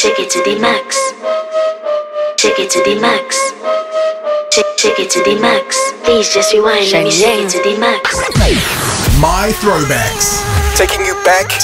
Shake it to the max. Shake it to the max. Shake it to the max. Please just rewind. Let me shake it to the max. My Throwbacks, taking you back